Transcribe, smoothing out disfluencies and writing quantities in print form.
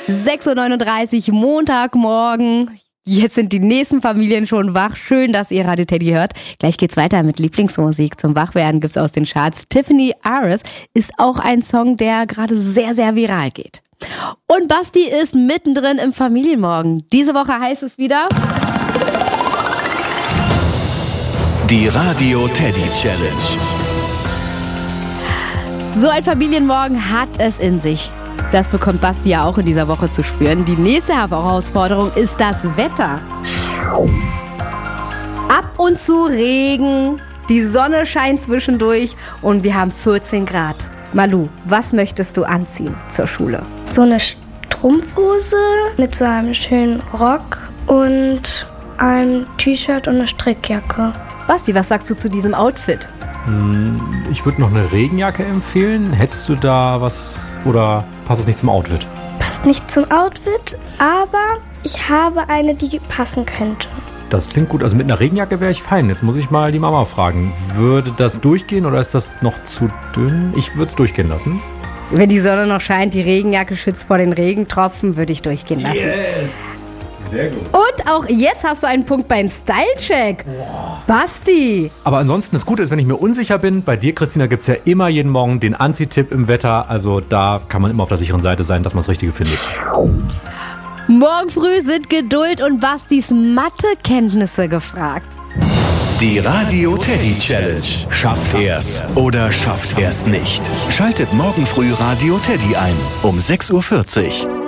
6.39 Uhr, Montagmorgen. Jetzt sind die nächsten Familien schon wach. Schön, dass ihr Radio Teddy hört. Gleich geht's weiter mit Lieblingsmusik. Zum Wachwerden gibt's aus den Charts. Tiffany Aris ist auch ein Song, der gerade sehr, sehr viral geht. Und Basti ist mittendrin im Familienmorgen. Diese Woche heißt es wieder... Die Radio Teddy Challenge. So ein Familienmorgen hat es in sich. Das bekommt Basti ja auch in dieser Woche zu spüren. Die nächste Herausforderung ist das Wetter. Ab und zu Regen, die Sonne scheint zwischendurch und wir haben 14 Grad. Malu, was möchtest du anziehen zur Schule? So eine Strumpfhose mit so einem schönen Rock und einem T-Shirt und eine Strickjacke. Basti, was sagst du zu diesem Outfit? Ich würde noch eine Regenjacke empfehlen. Hättest du da was oder passt es nicht zum Outfit? Passt nicht zum Outfit, aber ich habe eine, die passen könnte. Das klingt gut. Also mit einer Regenjacke wäre ich fein. Jetzt muss ich mal die Mama fragen. Würde das durchgehen oder ist das noch zu dünn? Ich würde es durchgehen lassen. Wenn die Sonne noch scheint, die Regenjacke schützt vor den Regentropfen, würde ich durchgehen lassen. Yes! Sehr gut. Und auch jetzt hast du einen Punkt beim Style-Check. Basti. Aber ansonsten, das Gute ist, wenn ich mir unsicher bin, bei dir, Christina, gibt es ja immer jeden Morgen den Anziehtipp im Wetter. Also da kann man immer auf der sicheren Seite sein, dass man das Richtige findet. Morgen früh sind Geduld und Bastis Mathekenntnisse gefragt. Die Radio Teddy Challenge. Schafft er's oder schafft er's nicht? Schaltet morgen früh Radio Teddy ein um 6.40 Uhr.